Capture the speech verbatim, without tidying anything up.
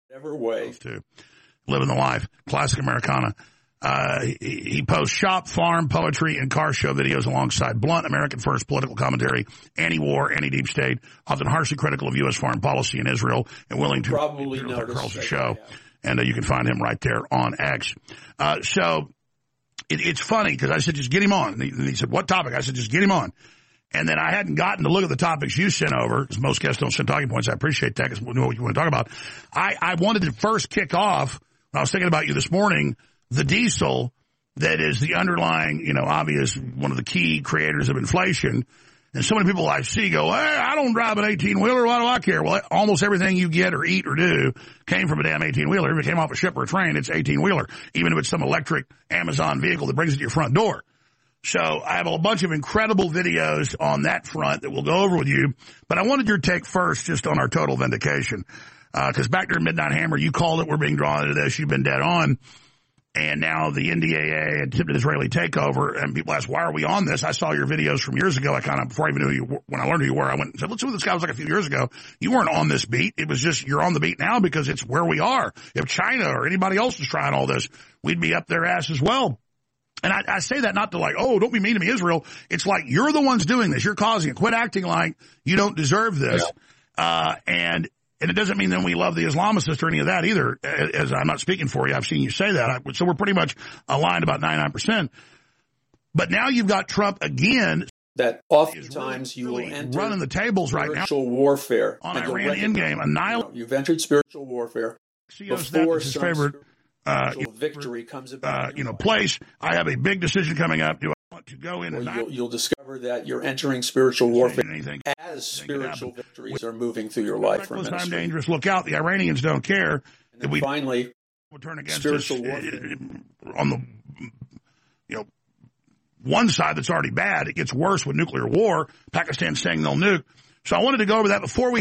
Whatever way. To living the life, classic Americana. Uh, he, he posts shop, farm, poetry, and car show videos alongside blunt, American first political commentary, anti-war, anti-deep state, often harshly critical of U S foreign policy in Israel, and willing to probably notice the show. And uh, you can find him right there on X. Uh, so it, it's funny because I said, just get him on. And he, and he said, what topic? I said, just get him on. And then I hadn't gotten to look at the topics you sent over, because most guests don't send talking points. I appreciate that because we know what you want to talk about. I, I wanted to first kick off, when I was thinking about you this morning, the diesel that is the underlying, you know, obvious, one of the key creators of inflation. And so many people I see go, hey, I don't drive an eighteen-wheeler. Why do I care? Well, almost everything you get or eat or do came from a damn eighteen-wheeler. If it came off a ship or a train, it's eighteen-wheeler, even if it's some electric Amazon vehicle that brings it to your front door. So I have a bunch of incredible videos on that front that we'll go over with you. But I wanted your take first just on our total vindication. Because uh, back during Midnight Hammer, you called it. We're being drawn into this. You've been dead on. And now the N D A A attempted Israeli takeover, and people ask, why are we on this? I saw your videos from years ago. I kind of, before I even knew who you were, when I learned who you were, I went and said, let's see what this guy was like a few years ago. You weren't on this beat. It was just, you're on the beat now because it's where we are. If China or anybody else is trying all this, we'd be up their ass as well. And I, I say that not to like, oh, don't be mean to me, Israel. It's like, you're the ones doing this. You're causing it. Quit acting like you don't deserve this. Yeah. Uh, and, And it doesn't mean that we love the Islamicists or any of that either, as I'm not speaking for you. I've seen you say that. So we're pretty much aligned about ninety-nine percent. But now you've got Trump again. That oftentimes you will enter running the tables right now. Spiritual warfare. On Iran endgame. Annihilate. You've entered spiritual warfare before his some favorite uh, victory comes about. Uh, you know, place. I have a big decision coming up. Do I want to go in well, and you'll, you'll discover that you're entering spiritual warfare as spiritual victories are moving through your life. I'm dangerous. Look out. The Iranians don't care. And then we finally, will turn against spiritual us, warfare. On the, you know, one side that's already bad. It gets worse with nuclear war. Pakistan saying they'll nuke. So I wanted to go over that before we